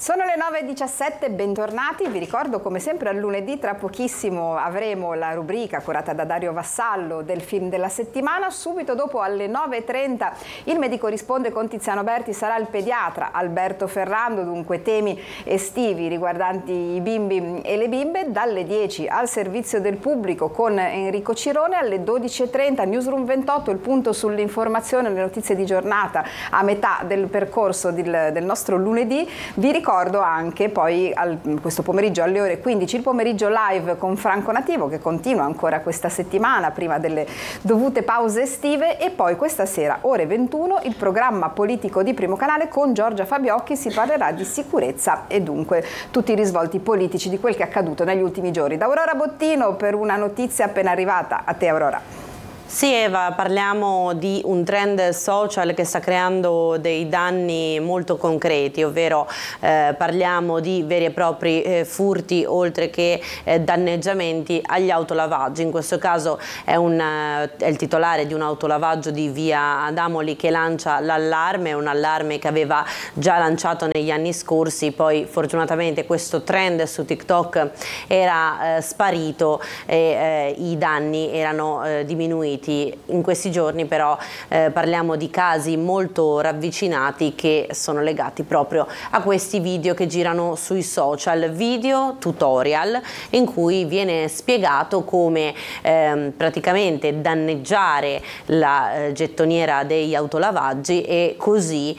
Sono le 9:17, bentornati. Vi ricordo come sempre al lunedì tra pochissimo avremo la rubrica curata da Dario Vassallo del film della settimana. Subito dopo alle 9:30 il medico risponde con Tiziano Berti, sarà il pediatra Alberto Ferrando, dunque temi estivi riguardanti i bimbi e le bimbe. Dalle 10 al servizio del pubblico con Enrico Cirone, alle 12:30 Newsroom 28, il punto sull'informazione e le notizie di giornata a metà del percorso del nostro lunedì. Vi ricordo anche poi questo pomeriggio alle ore 15 il pomeriggio live con Franco Nativo, che continua ancora questa settimana prima delle dovute pause estive, e poi questa sera ore 21 il programma politico di Primo Canale con Giorgia Fabiocchi. Si parlerà di sicurezza e dunque tutti i risvolti politici di quel che è accaduto negli ultimi giorni. Da Aurora Bottino per una notizia appena arrivata. A te, Aurora. Sì, Eva, parliamo di un trend social che sta creando dei danni molto concreti, ovvero parliamo di veri e propri furti oltre che danneggiamenti agli autolavaggi. In questo caso è il titolare di un autolavaggio di via Adamoli che lancia l'allarme, un allarme che aveva già lanciato negli anni scorsi, poi fortunatamente questo trend su TikTok era sparito e i danni erano diminuiti. In questi giorni però parliamo di casi molto ravvicinati che sono legati proprio a questi video che girano sui social, video tutorial in cui viene spiegato come praticamente danneggiare la gettoniera degli autolavaggi e così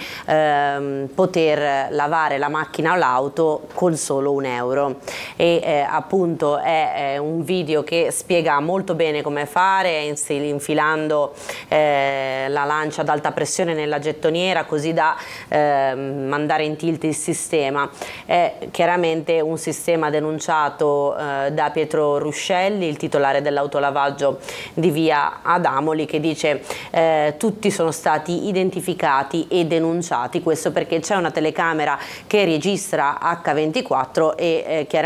poter lavare la macchina o l'auto con solo €1. E appunto è un video che spiega molto bene come fare, infilando la lancia ad alta pressione nella gettoniera così da mandare in tilt il sistema. È chiaramente un sistema denunciato da Pietro Ruscelli, il titolare dell'autolavaggio di via Adamoli, che dice tutti sono stati identificati e denunciati, questo perché c'è una telecamera che registra H24 e chiaramente